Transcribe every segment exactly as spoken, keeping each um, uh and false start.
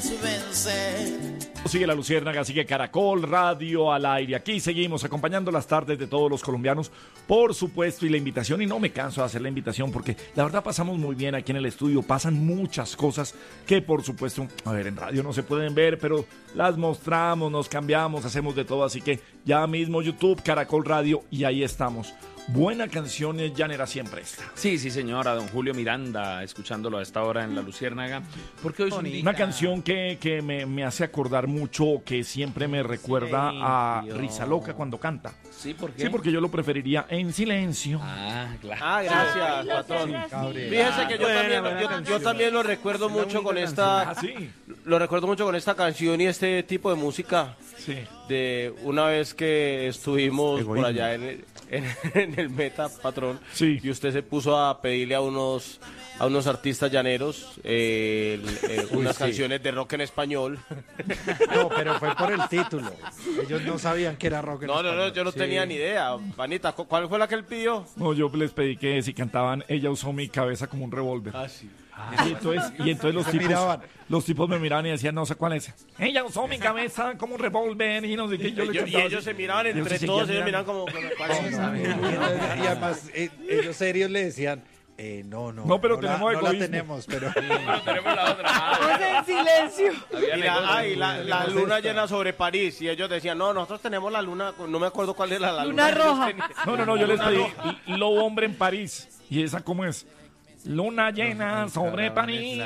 Sigue La Luciérnaga, sigue Caracol Radio al aire. Aquí seguimos acompañando las tardes de todos los colombianos, por supuesto, y la invitación, y no me canso de hacer la invitación porque la verdad pasamos muy bien aquí en el estudio, pasan muchas cosas que por supuesto, a ver, en radio no se pueden ver, pero las mostramos, nos cambiamos, hacemos de todo, así que ya mismo YouTube, Caracol Radio, y ahí estamos. Buena canción es llanera siempre esta. Sí, sí, señora, don Julio Miranda, escuchándolo a esta hora en La Luciérnaga. Porque hoy es un día... Una canción que, que me, me hace acordar mucho, que siempre me recuerda a Risa Loca cuando canta. Sí, ¿por qué? Sí, porque yo lo preferiría en silencio. Ah, claro. Ah, gracias, patrón. Fíjese que yo, Buena, también, buena yo, canción. yo también lo recuerdo Es una mucho bonita con esta... Ah, sí. Lo recuerdo mucho con esta canción y este tipo de música. Sí. De una vez que estuvimos Egoísmo. por allá en el, en, en el Meta, patrón, Sí. y usted se puso a pedirle a unos a unos artistas llaneros eh, el- eh, unas sí. canciones de rock en español. No, pero fue por el título. Ellos no sabían que era rock en No, no, no, español. yo no Sí. tenía ni idea. Panita, ¿cu- ¿cuál fue la que él pidió? No, yo les pedí que si cantaban Ella usó mi cabeza como un revólver. Ah, sí. Y entonces, y entonces los Se tipos miraban. los tipos me miraban y decían, no sé cuál es. Ella usó mi cabeza como un revólver y no sé qué. Yo le Yo- y cantaba ellos así. se miraban Ellos entre se todos, seguían ellos miraban mirando. como... ¿cuál es esa? Y, entonces- y además, eh, ellos serios le decían, eh, no, no. No, pero la- tenemos no la egoísmo. tenemos, pero... Pero tenemos la otra. Ah, Todos en silencio. había Y la, negocio. ah, y la, la luna llena sobre París. Y ellos decían, no, nosotros tenemos la luna, no me acuerdo cuál era la Luna luna. que ellos roja. tenían. No, no, no, yo les Luna pedí roja. Lobo Hombre en París. ¿Y esa cómo es? Luna llena sobre París.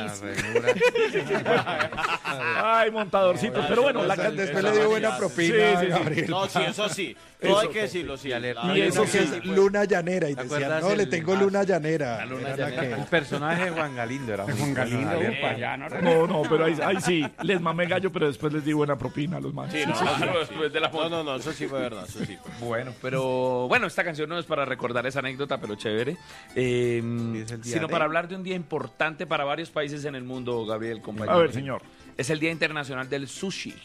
Ay, montadorcitos. Pero bueno, la Después, can- después le dio buena propina Sí, a sí, sí. Gabriel. No, sí, eso sí. Todo hay que decirlo, sí. Y eso Que sí. es luna llanera. Y ¿Te decían, acuerdas no, le el- tengo luna llanera. La luna Era la llanera. que- El personaje de Juan Galindo era Juan Galindo. No, no, pero ahí, ahí sí, les mamé gallo, pero después les di buena propina a los manes. Sí, no, Claro, después de la no, no, no, eso sí fue verdad, eso sí. Bueno, pero bueno, esta canción no es para recordar esa anécdota, pero chévere, eh, es el día sino de- para hablar de un día importante para varios países en el mundo, Gabriel, compañero. A ver, señor. Es el Día Internacional del Sushi.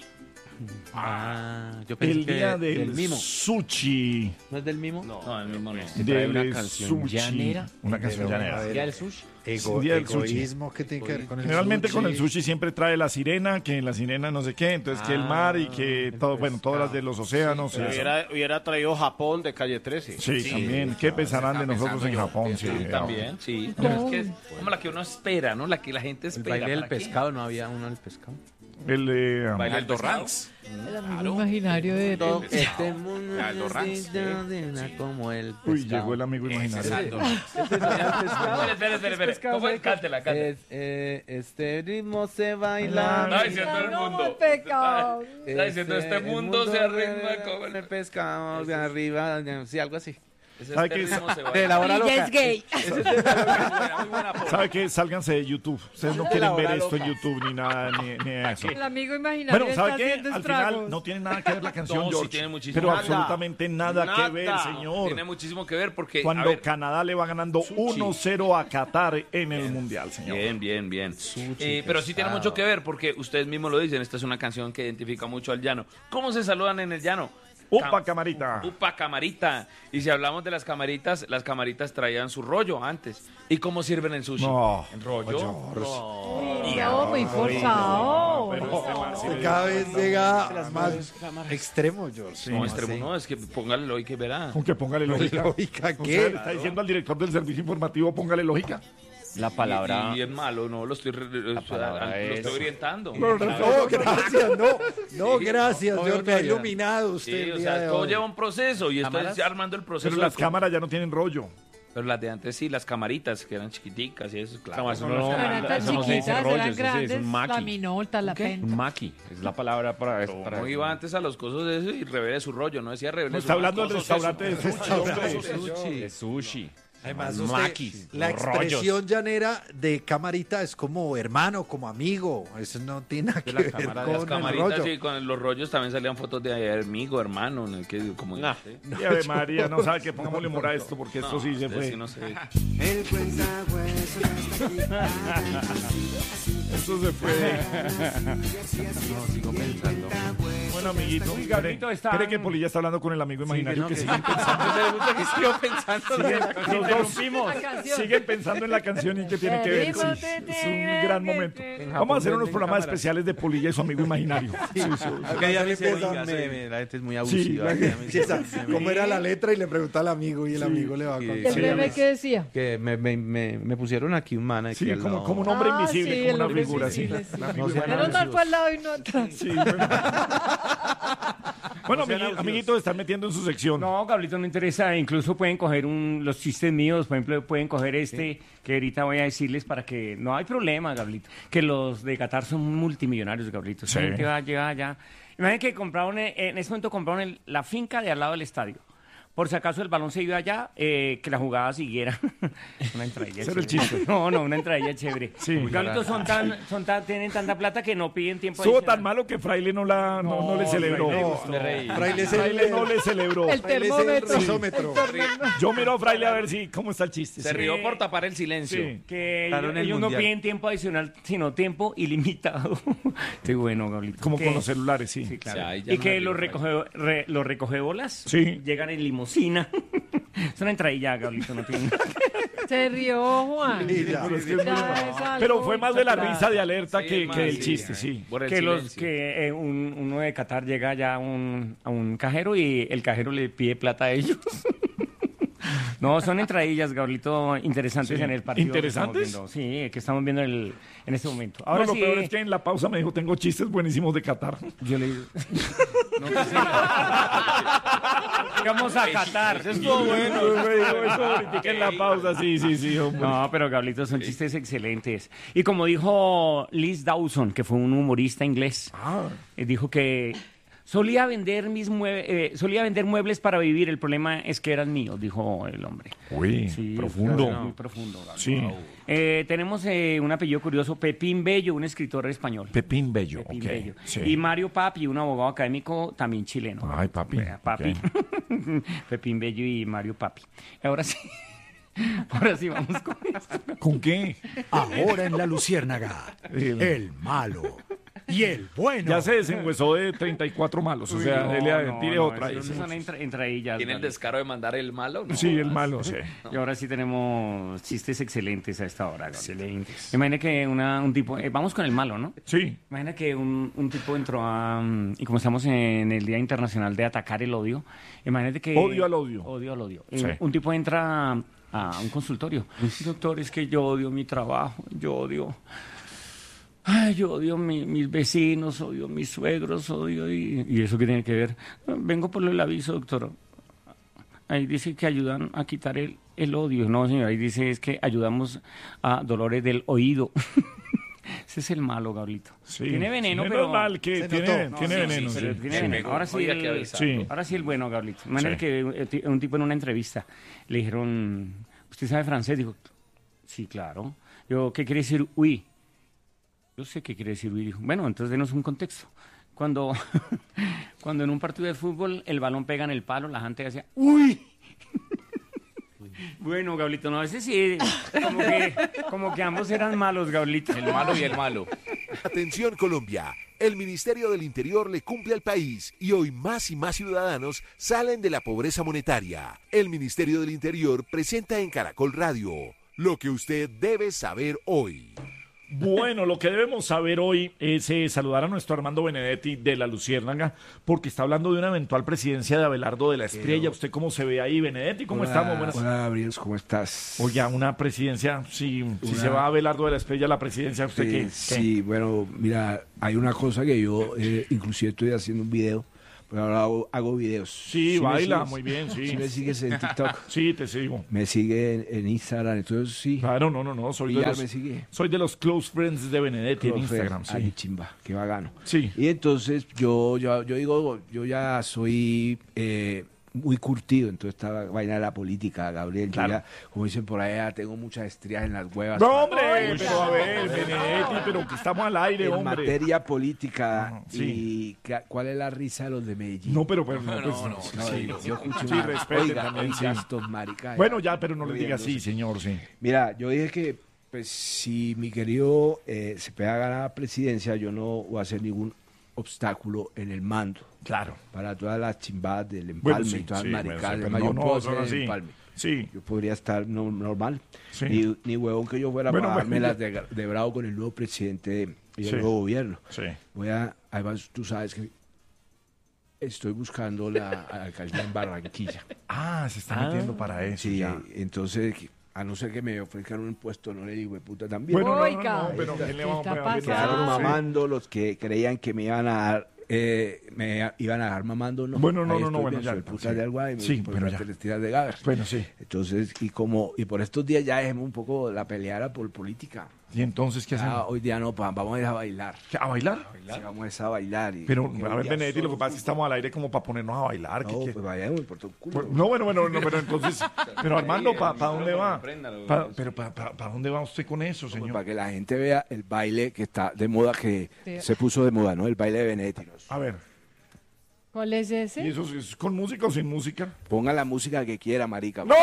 Ah, yo pensé El que día del, del mimo. sushi. ¿No es del mimo? No, el mismo no. Trae una Del canción sushi. llanera. Una canción Pero, llanera. a ver, ¿Día del sushi? ego- Día del sushi. egoísmo que tiene que ver con el Generalmente sushi. con el sushi siempre trae la sirena, que la sirena no sé qué, entonces que el mar y que todo, bueno, todas las de los océanos. y Pero eso. hubiera, hubiera traído Japón de calle trece. Sí, también. ¿Qué pensarán de nosotros en Japón? Sí, También, sí. Pero es que es como la que uno espera, ¿no? La que la gente El espera. baile del ¿para qué? pescado, ¿no había uno del pescado? El de... um, Baile del Dorrance. El amigo imaginario de Todo de- este mundo Ah, el Dorrance. es como el pescado. Uy, llegó el amigo imaginario. Espera, espera, espera, espera. ¿Cómo es? Cántela, cántela. Es, eh, este ritmo se baila. Está diciendo el Como mundo. el pecado. Está diciendo, este el mundo se arritma como el pescado de arriba, sí, algo así. Ese ¿Sabe este qué? ritmo se De baila. la hora Y loca. ya es gay. Muy buena forma. ¿Sabe qué? Sálganse de YouTube. Ustedes no de quieren la ver hora esto en loca. YouTube ni nada, ni, ni eso. El amigo imaginario Bueno, está ¿sabe qué? haciendo Al estragos. final no tiene nada que ver la canción, No, sí George. tiene muchísimo. Pero Nada. absolutamente nada, Nada. que ver, señor. Tiene muchísimo que ver porque. a Cuando ver, Canadá le va ganando uno cero a Qatar en el Mundial, señor. Bien, bien, bien. Eh, pero sí tiene mucho que ver porque ustedes mismos lo dicen. Esta es una canción que identifica mucho al llano. ¿Cómo se saludan en el llano? Upa, Cam- camarita. Upa, camarita. Y si hablamos de las camaritas, las camaritas traían su rollo antes. ¿Y cómo sirven el sushi? No. ¿En rollo? No, muy forzado. Usted cada vez llega más extremo, George. No, extremo, no, es que póngale lógica y verá. Con que póngale lógica. ¿Lógica Usted qué? le está diciendo al director del servicio informativo, póngale lógica. La palabra. Y, y es malo, no, lo estoy, re- o sea, palabra lo es- estoy orientando. No, gracias, no. No, Sí, gracias, no, George. no, Me ha no, iluminado usted Sí, el o día sea, de todo hoy. lleva un proceso y estoy ¿Cámaras? armando el proceso. Pero las de- cámaras ya no tienen rollo. Pero las de antes sí, las camaritas que eran chiquiticas y eso, claro. No, eso no- Eran tan eso no se dice chiquitas, rollo, eran eso sí es grandes, un la maqui. minolta, la ¿Qué? penta. Un maqui, es la palabra para... para No iba antes a los cosos de eso y revele su rollo, no decía revele No su está hablando del rollo. restaurante de sushi. sushi. De sushi. Además, Los usted, maquis, la los rollos. expresión llanera de camarita es como hermano, como amigo. Eso no tiene nada que la ver cámara de con Las el camaritas rollo. y con los rollos también salían fotos de amigo, hermano, en el que como Nah. Y Ave María, no sabe que pongámosle humor a esto porque esto sí se ustedes fue. sí no sé. El cuentahuesos hasta aquí. Eso se fue. No, sigo pensando. Bueno, amiguito. Sí, Gabrielito, está- Cree que Polilla está hablando con el amigo imaginario no, que que- siguen pensando. Me gusta que sigo pensando. Siguen- los dos La canción. siguen pensando en la canción y que tiene que ver. Sí, es un gran momento. Vamos a hacer unos programas especiales de Polilla y su amigo imaginario. Sí, sí, sí. Acá ya me dice, empiezan, oiga, me- me- me- la gente es muy Sí, abusiva. la Ya me gente- dice, Sí, esa- me- me- ¿Cómo era la letra? Y le pregunta al amigo y el amigo le va a sí, contar. ¿El meme que decía? Que me, me, me, me pusieron aquí un man aquí Sí, al como, lado. como un hombre Ah, invisible, sí, como el una hombre figura así. invisible, sí. No sean Menos mal fue al lado y no atrás. Sí, bueno, bueno amigui- amiguito, están metiendo en su sección. No, Gablito, no interesa. Incluso pueden coger un, los chistes míos, por ejemplo, pueden coger este que ahorita voy a decirles para que no hay problema, Gablito. Que los de Qatar son multimillonarios, Gablito. Sí. Esa gente va a llegar allá. Imagínate que compraron, eh, en ese momento compraron el- la finca de al lado del estadio. Por si acaso el balón se iba allá, eh, que la jugada siguiera. Una entradilla Ese era el chévere. chiste. No, no, una entradilla chévere. Sí. Gablito, son tan, son tan, tienen tanta plata que no piden tiempo Estuvo adicional. tan malo que Fraile no, la, no, no le No, celebró. Fraile No, gustó. Me reí. Fraile es el, Fraile no le celebró. El Fraile es el termómetro. risómetro. Yo miro a Fraile a ver si cómo está el chiste. Se Sí. rió por tapar el silencio. Sí. Que Claro, ellos, en el ellos no Mundial. piden tiempo adicional, sino tiempo ilimitado. Qué bueno, Gablito. Como Que- con los celulares, sí. Sí, claro. O sea, ahí ya y no que me los río, recoge, re- los recogebolas Sí. llegan en limusina. Es una entradilla, Gablito, no tiene. Se rió, Juan. Sí, ya. Pero es que es muy Ya bueno. es algo Pero fue más de la exagerado. risa de alerta Sí, que, más, que del sí, chiste, eh. sí. Por el Que, los, silencio. que eh, un- uno de Qatar llega ya a un, a un cajero y el cajero le pide plata a ellos. No, son entradillas, Gablito, interesantes Sí. en el partido. que ¿Interesantes? estamos viendo. Sí, que estamos viendo el, en este momento. Ahora Ahora lo sí, peor es que en la pausa me dijo, tengo chistes buenísimos de Qatar. yo le digo. No, que sí. Vamos a Qatar. Estuvo bueno. Me dijo eso ahorita en la pausa, sí, sí, sí, hombre. No, pero Gablito, son chistes excelentes. Y como dijo Liz Dawson, que fue un humorista inglés, Ah, eh, dijo que solía vender mis mue- eh, solía vender muebles para vivir. El problema es que eran míos, dijo el hombre. uy, Sí, profundo. es muy profundo. Gablito. Sí. Eh, tenemos eh, un apellido curioso, Pepín Bello, un escritor español. Pepín Bello, Pepín ok. Bello. Sí. Y Mario Papi, un abogado académico también chileno. Ay, papi. Vea, Papi. Pepín Bello y Mario Papi. Ahora sí. Ahora sí vamos con esto. ¿Con qué? Ahora en la Luciérnaga, el malo y el bueno. Ya se desenhuesó de treinta y cuatro malos, o sea, No, dele a- no, tire no, otra. eso ahí, no sí. son entra- entradillas, ¿Tiene el Gablito. descaro de mandar el malo? No. Sí, el malo, sí. Y ahora sí tenemos chistes excelentes a esta hora. Excelentes. Imagina que una, un tipo, eh, vamos con el malo, ¿no? Sí. Imagina que un, un tipo entró a, mm, y como estamos en el Día Internacional de Atacar el Odio, imagínate que... Odio al odio. Odio al odio. Sí. Eh, Un tipo entra a, a un consultorio. Doctor, es que yo odio mi trabajo, yo odio... Ay, yo odio mi- mis vecinos, odio mis suegros, odio... Y, ¿y eso qué tiene que ver? Vengo por el aviso, doctor. Ahí dice que ayudan a quitar el, el odio. No, señor, ahí dice es que ayudamos a dolores del oído. Ese es el malo, Gablito. Sí. Tiene veneno, Menos pero... mal que Se tiene, notó. tiene sí, veneno. sí, sí. Pero tiene Sí, veneno. pegó. Ahora sí, Oiga, el, que avisarlo. Sí. ahora sí el bueno, Gablito. De manera Sí. que eh, ti- un tipo en una entrevista le dijeron, ¿usted sabe francés? Dijo, sí, claro. Yo, ¿qué quiere decir uy? Yo sé qué quiere decir uy. Dijo, bueno, entonces denos un contexto. Cuando, cuando en un partido de fútbol el balón pega en el palo, la gente decía, uy. Bueno, Gablito, no, ese sí, como que, como que ambos eran malos, Gablito. El malo y el malo. Atención Colombia, el Ministerio del Interior le cumple al país y hoy más y más ciudadanos salen de la pobreza monetaria. El Ministerio del Interior presenta en Caracol Radio lo que usted debe saber hoy. Bueno, lo que debemos saber hoy es eh, saludar a nuestro Armando Benedetti de la Luciérnaga, porque está hablando de una eventual presidencia de Abelardo de la Espriella. ¿Usted cómo se ve ahí, Benedetti? ¿Cómo Hola, estamos? Buenas. Hola, Gabriel, ¿cómo estás? Oye, una presidencia, si, si Una- se va a Abelardo de la Espriella la presidencia, ¿usted Eh, qué? qué? Sí, bueno, mira, hay una cosa que yo eh, inclusive estoy haciendo un video, pero ahora hago, hago videos. Sí, me baila, sigues? muy bien, sí. Sí me sigues en TikTok, Sí, te sigo. me sigue en, en Instagram, entonces sí. Claro, no, no, no, soy de Y ya los, me sigue. soy de los close friends de Benedetti en Close Instagram, friend. Ay, sí. chimba, qué bacano. Sí. Y entonces yo, yo, yo digo, yo ya soy eh, muy curtido en toda esta vaina de la política, Gabriel. Claro. Yo ya, como dicen por allá, tengo muchas estrías en las huevas. No, para- hombre, pero a ver, Benedetti, pero que estamos al aire, en hombre. materia política. Ajá, sí. ¿Y ca- cuál es la risa de los de Medellín? No, pero, pero no, No, pues, no, no, No, sí. yo, yo escucho Sí, una- respeten oiga, también, oiga sí. estos maricas. Bueno, ya, pero no le diga Riéndose. así, señor, sí. Mira, yo dije que Pues si mi querido eh, Cepeda gana la presidencia, yo no voy a hacer ningún obstáculo en el mando. Claro. Para todas las chimbadas del empalme Bueno, sí, y todas sí, las bueno, maricadas. sí, Es pero más, no, yo no, puedo son hacer así. el empalme. Sí. Yo podría estar no- normal. Sí. Ni, ni huevón que yo fuera Bueno, para bueno, darme ya. las de, de bravo con el nuevo presidente y el Sí. nuevo gobierno. Sí. Voy a, además, tú sabes que estoy buscando la alcaldía en Barranquilla. Ah, se está metiendo para eso. Sí, ya. entonces, a no ser que me ofrezcan un puesto, no le digo, de puta también. Bueno, no, no, Oiga, no, pero ¿qué ¿qué le vamos a está poner? Quedaron pasando? mamando los que creían que me iban a dar, eh, me iban a dejar mamando, no. Bueno, no, Ahí no, no, estoy bueno, bien, ya, soy puta sí. de Alguay, Sí, por pero las ya. tres tiras de Gaber. Bueno, sí. Entonces, y como, y por estos días ya dejemos un poco la peleada por política. ¿Y entonces qué Ya, hacemos? hoy día no, pa- vamos a ir a bailar. ¿Qué, ¿A bailar? Sí, vamos a ir a bailar. Y, Pero, porque a hoy ver, día Benedetti, lo solo que pasa es que estamos al aire como para ponernos a bailar. ¿qué No, quiere? pues vayamos, por todo el culo. Bueno, no, bueno, bueno, no, pero entonces, pero Armando, ¿para dónde va? Préndalo. Pa- pero ¿para pa, pa dónde va usted con eso, Pues señor? para que la gente vea el baile que está de moda, que Sí. se puso de moda, ¿no? El baile de Benedetti. ¿no? A ver, ¿Cuál es ese? ¿y eso es- es con música o sin música? Ponga la música que quiera, marica. ¡No!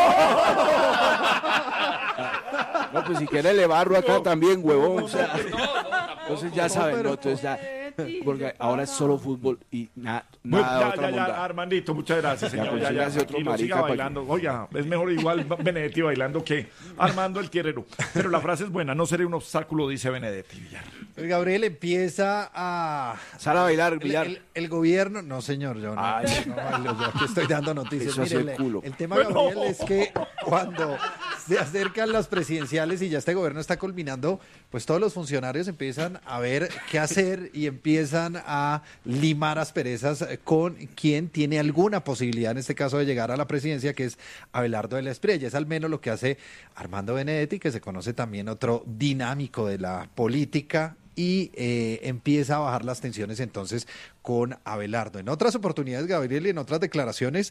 No, pues si quiere le barro acá también, huevón. O sea, entonces ya saben, ¿no? Entonces ya, porque ahora es solo fútbol y na- Bueno, nada, ya, otra ya, ya, mondada. Armandito, muchas gracias, Ya, señor. pues, Ya, ya, sígase otro tranquilo, marica siga para que- bailando. Oiga, es mejor igual Benedetti bailando que Armando el Tierrero. Pero la frase es buena, no seré un obstáculo, dice Benedetti Villar. El Gabriel empieza a... Sal a bailar, El, Villar. el- el gobierno, no señor, yo no, Ay. no, no, yo aquí estoy dando noticias. Eso hace Mire, el culo. el tema, Bueno. Gabriel, es que cuando se acercan las presidenciales y ya este gobierno está culminando, pues todos los funcionarios empiezan a ver qué hacer y empiezan a limar asperezas con quien tiene alguna posibilidad, en este caso, de llegar a la presidencia, que es Abelardo de la Espriella. Es al menos lo que hace Armando Benedetti, que se conoce también otro dinámico de la política, y eh, empieza a bajar las tensiones entonces con Abelardo. En otras oportunidades, Gabriel, y en otras declaraciones,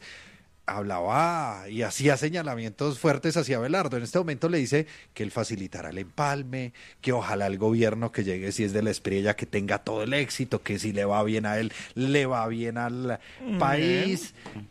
hablaba y hacía señalamientos fuertes hacia Abelardo. En este momento le dice que él facilitará el empalme, que ojalá el gobierno que llegue, si es de la Espriella, que tenga todo el éxito, que si le va bien a él, le va bien al país.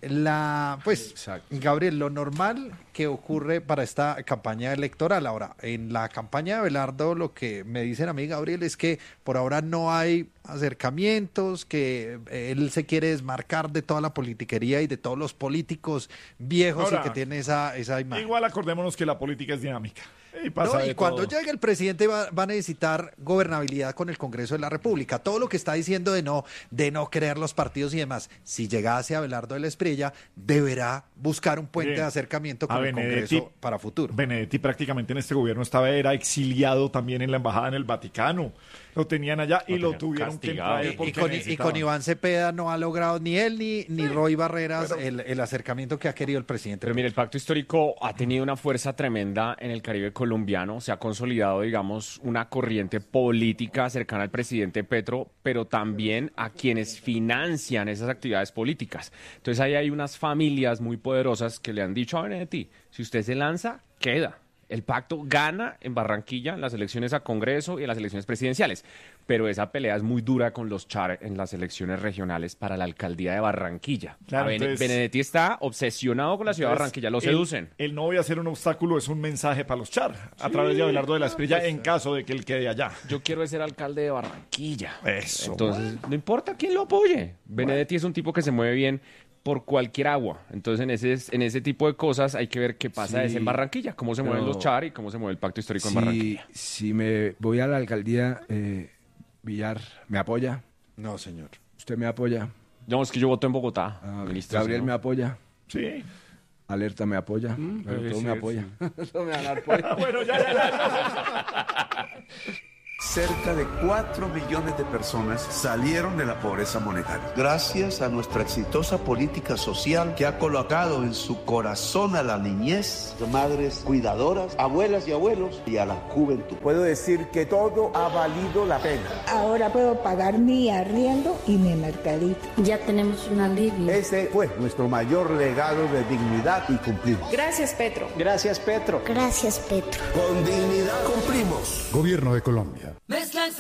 La, pues, Exacto. Gabriel, lo normal que ocurre para esta campaña electoral. Ahora, en la campaña de Abelardo, lo que me dicen a mí, Gabriel, es que por ahora no hay acercamientos, que eh, él se quiere desmarcar de toda la politiquería y de todos los políticos viejos Ahora, y que tiene esa, esa imagen. Igual acordémonos que la política es dinámica. Y, pasa No, de y cuando todo. llegue el presidente va, va a necesitar gobernabilidad con el Congreso de la República. Todo lo que está diciendo de no, de no creer los partidos y demás, si llegase Abelardo de la Espriella, deberá buscar un puente Bien. de acercamiento A con el Benedetti- Congreso para futuro. Benedetti prácticamente en este gobierno estaba, era exiliado también en la embajada en el Vaticano. Lo tenían allá y lo tenían tuvieron castigado. que traer Y, porque y con, y necesitaban. con Iván Cepeda no ha logrado ni él ni, ni Roy Barreras el, el acercamiento que ha querido el presidente. Pero mire, el pacto histórico ha tenido una fuerza tremenda en el Caribe colombiano. Se ha consolidado, digamos, una corriente política cercana al presidente Petro, pero también a quienes financian esas actividades políticas. Entonces ahí hay unas familias muy poderosas que le han dicho a Benedetti, si usted se lanza, queda. El pacto gana en Barranquilla en las elecciones a Congreso y en las elecciones presidenciales, pero esa pelea es muy dura con los Char en las elecciones regionales para la alcaldía de Barranquilla. Claro, A Bene- entonces- Benedetti está obsesionado con la ciudad de Barranquilla, lo El- seducen. El, no voy a ser un obstáculo es un mensaje para los Char a través de Abelardo de la Espriella en caso de que él quede allá. Yo quiero ser alcalde de Barranquilla. Eso. Entonces, no importa quién lo apoye. Benedetti es un tipo que se mueve bien por cualquier agua. Entonces, en ese, en ese tipo de cosas hay que ver qué pasa Sí, es en Barranquilla, cómo se mueven pero- los Char y cómo se mueve el pacto histórico en Si, Barranquilla. si me voy a la alcaldía, eh, Villar, ¿me apoya? No, señor. ¿Usted me apoya? No, es que yo voto en Bogotá. Ah, ministro, Gabriel ¿no? me apoya. Sí. Alerta me apoya. Pero pues todo sí, me sí. apoya. Todo me van a dar apoyo. Bueno, ya, ya, ya. Cerca de cuatro millones de personas salieron de la pobreza monetaria. Gracias a nuestra exitosa política social que ha colocado en su corazón a la niñez, madres cuidadoras, abuelas y abuelos y a la juventud. Puedo decir que todo ha valido la pena. Ahora puedo pagar mi arriendo y mi mercadito. Ya tenemos un alivio. Ese fue nuestro mayor legado de dignidad y cumplimos. Gracias, Petro. Gracias, Petro. Gracias, Petro. Con dignidad cumplimos. Gobierno de Colombia.